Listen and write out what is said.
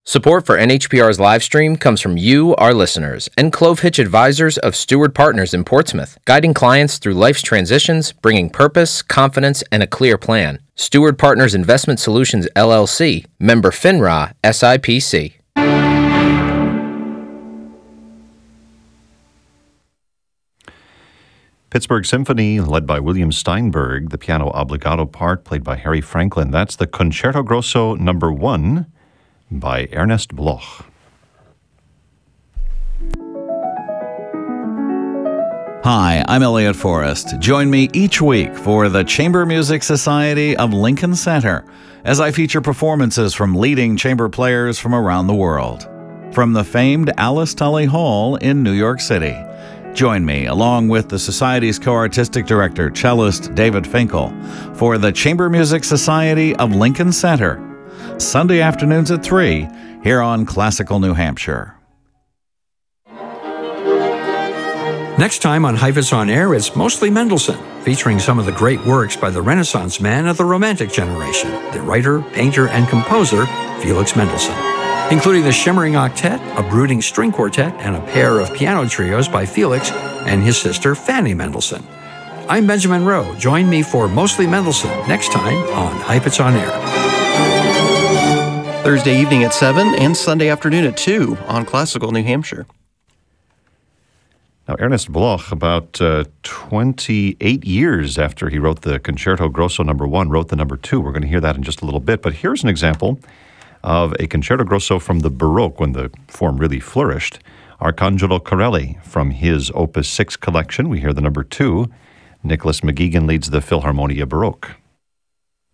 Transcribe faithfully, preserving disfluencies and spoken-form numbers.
Support for N H P R's live stream comes from you, our listeners, and Clove Hitch Advisors of Steward Partners in Portsmouth, guiding clients through life's transitions, bringing purpose, confidence, and a clear plan. Steward Partners Investment Solutions, L L C, member FINRA, S I P C. Pittsburgh Symphony, led by William Steinberg, the piano obbligato part played by Harry Franklin. That's the Concerto Grosso number one by Ernest Bloch. Hi, I'm Elliot Forrest. Join me each week for the Chamber Music Society of Lincoln Center as I feature performances from leading chamber players from around the world. From the famed Alice Tully Hall in New York City. Join me, along with the Society's co-artistic director, cellist David Finkel, for the Chamber Music Society of Lincoln Center, Sunday afternoons at three, here on Classical New Hampshire. Next time on Heifetz on Air, it's Mostly Mendelssohn, featuring some of the great works by the Renaissance man of the Romantic generation, the writer, painter, and composer, Felix Mendelssohn, including the Shimmering Octet, a brooding string quartet, and a pair of piano trios by Felix and his sister Fanny Mendelssohn. I'm Benjamin Rowe. Join me for Mostly Mendelssohn next time on Heifetz on Air. Thursday evening at seven and Sunday afternoon at two on Classical New Hampshire. Now, Ernest Bloch, about uh, twenty-eight years after he wrote the Concerto Grosso number one, wrote the number two. We're going to hear that in just a little bit. But here's an example of a Concerto Grosso from the Baroque, when the form really flourished. Arcangelo Corelli, from his Opus six collection. We hear the number two. Nicholas McGeegan leads the Philharmonia Baroque.